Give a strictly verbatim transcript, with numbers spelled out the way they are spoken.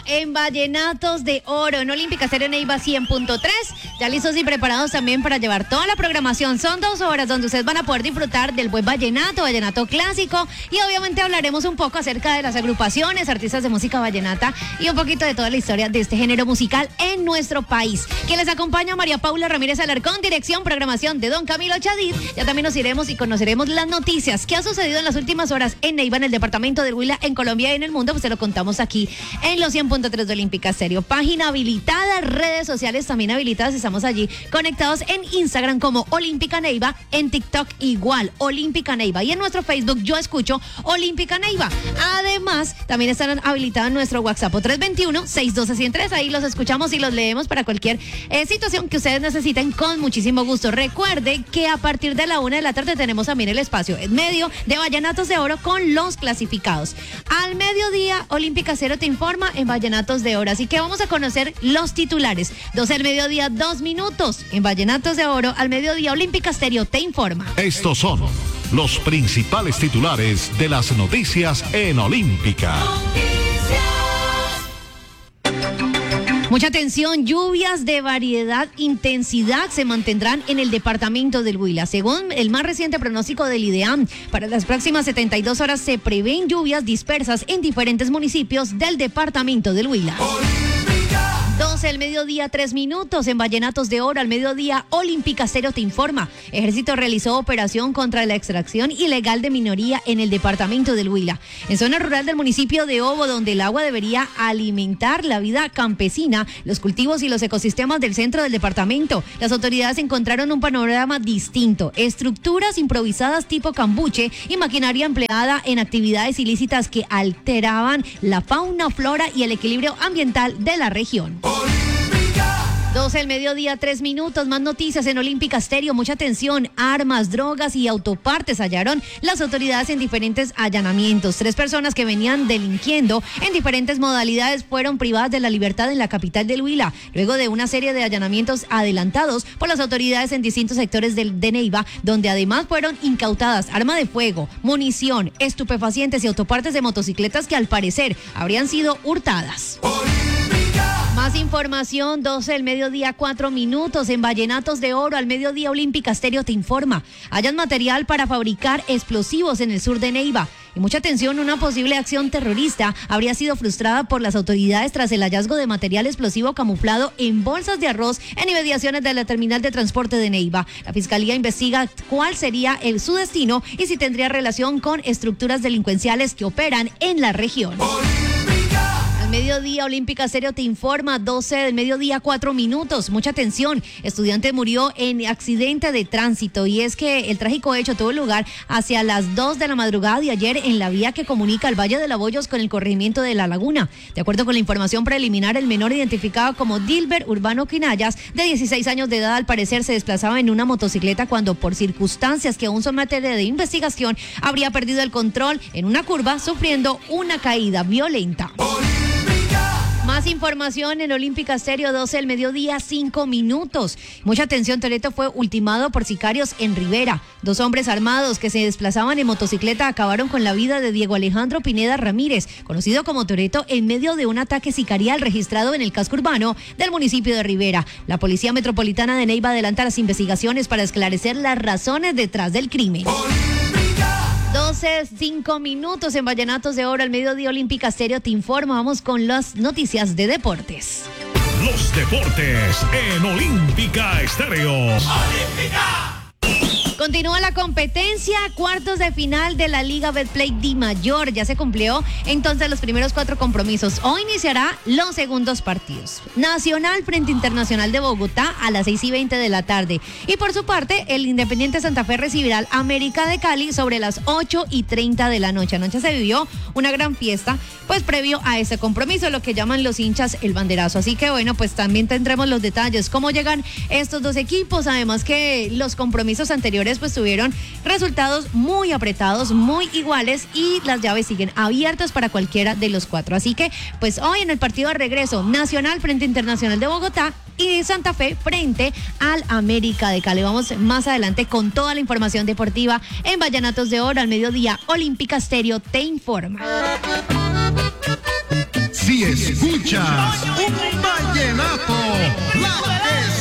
en Vallenatos de Oro, en Olímpica Estéreo Neiva cien punto tres. Ya listos y preparados también para llevar toda la programación. Son dos horas donde ustedes van a poder disfrutar del buen vallenato, vallenato clásico, y obviamente hablaremos un poco acerca de las agrupaciones, artistas de música vallenata y un poquito de toda la historia de este género musical en nuestro país. Quien les acompaña, María Paula Ramírez Alarcón, dirección, programación de don Camilo Chadid. Ya también nos iremos y conoceremos las noticias que ha sucedido en las últimas horas en Neiva, en el departamento del Huila, en Colombia y en el mundo. Pues se lo contamos aquí en los cien punto tres de Olímpica Estéreo. Página habilitada, redes sociales también habilitadas. Estamos allí conectados en Instagram como Olímpica Neiva, en TikTok igual, Olímpica Neiva, y en nuestro Facebook Yo Escucho Olímpica Neiva. Además, también están habilitados en nuestro WhatsApp tres dos uno, seis uno dos, cero tres. Ahí los escuchamos y los leemos para cualquier eh, situación que ustedes necesiten con muchísimo gusto. Recuerde que a partir de la una de la tarde tenemos también el espacio en medio de Vallenatos de Oro con los clasificados. Al mediodía, Olímpica Cero te informa en Vallenatos de Oro. Así que vamos a conocer los titulares. doce al mediodía, dos minutos. En Vallenatos de Oro, al mediodía, Olímpica Estéreo te informa. Estos son los principales titulares de las noticias en Olímpica. Mucha atención, lluvias de variedad, intensidad se mantendrán en el departamento del Huila. Según el más reciente pronóstico del IDEAM, para las próximas setenta y dos horas se prevén lluvias dispersas en diferentes municipios del departamento del Huila. doce al mediodía, tres minutos. En Vallenatos de Oro, al mediodía, Olímpica Cero te informa. Ejército realizó operación contra la extracción ilegal de minoría en el departamento del Huila. En zona rural del municipio de Obo, donde el agua debería alimentar la vida campesina, los cultivos y los ecosistemas del centro del departamento, las autoridades encontraron un panorama distinto. Estructuras improvisadas tipo cambuche y maquinaria empleada en actividades ilícitas que alteraban la fauna, flora y el equilibrio ambiental de la región. doce al mediodía, tres minutos. Más noticias en Olímpica Estéreo. Mucha atención. Armas, drogas y autopartes hallaron las autoridades en diferentes allanamientos. Tres personas que venían delinquiendo en diferentes modalidades fueron privadas de la libertad en la capital del Huila, luego de una serie de allanamientos adelantados por las autoridades en distintos sectores de, de Neiva, donde además fueron incautadas arma de fuego, munición, estupefacientes y autopartes de motocicletas que al parecer habrían sido hurtadas. Más información, doce al mediodía, cuatro minutos. En Vallenatos de Oro, al mediodía, Olímpica Estéreo te informa. Hallan material para fabricar explosivos en el sur de Neiva. Y mucha atención, una posible acción terrorista habría sido frustrada por las autoridades tras el hallazgo de material explosivo camuflado en bolsas de arroz en inmediaciones de la terminal de transporte de Neiva. La Fiscalía investiga cuál sería el, su destino y si tendría relación con estructuras delincuenciales que operan en la región. Mediodía, Olímpica Estéreo te informa, doce del mediodía, cuatro minutos. Mucha atención, estudiante murió en accidente de tránsito, y es que el trágico hecho tuvo lugar hacia las dos de la madrugada de ayer en la vía que comunica el Valle de Laboyos con el corregimiento de La Laguna. De acuerdo con la información preliminar, el menor, identificado como Dilber Urbano Quinayas, de dieciséis años de edad, al parecer se desplazaba en una motocicleta cuando, por circunstancias que aún son materia de investigación, habría perdido el control en una curva, sufriendo una caída violenta. Más información en Olímpica Estéreo, doce del mediodía, cinco minutos. Mucha atención, Toretto fue ultimado por sicarios en Rivera. Dos hombres armados que se desplazaban en motocicleta acabaron con la vida de Diego Alejandro Pineda Ramírez, conocido como Toretto, en medio de un ataque sicarial registrado en el casco urbano del municipio de Rivera. La Policía Metropolitana de Neiva adelanta las investigaciones para esclarecer las razones detrás del crimen. doce, cinco minutos. En Vallenatos de Oro, al mediodía, Olímpica Estéreo te informa. Vamos con las noticias de deportes. Los deportes en Olímpica Estéreo. ¡Olímpica! Continúa la competencia, cuartos de final de la Liga Betplay Di Mayor. Ya se cumplió entonces los primeros cuatro compromisos. Hoy iniciará los segundos partidos. Nacional frente Internacional de Bogotá a las seis y veinte de la tarde. Y por su parte, el Independiente Santa Fe recibirá al América de Cali sobre las ocho y treinta de la noche. Anoche se vivió una gran fiesta, pues previo a ese compromiso, lo que llaman los hinchas el banderazo. Así que bueno, pues también tendremos los detalles, cómo llegan estos dos equipos. Además que los compromisos anteriores pues tuvieron resultados muy apretados, muy iguales, y las llaves siguen abiertas para cualquiera de los cuatro. Así que pues hoy en el partido de regreso, Nacional frente Internacional de Bogotá y Santa Fe frente al América de Cali. Vamos más adelante con toda la información deportiva en Vallenatos de Oro, al mediodía. Olímpica Estéreo te informa. Si escuchas un vallenato, la que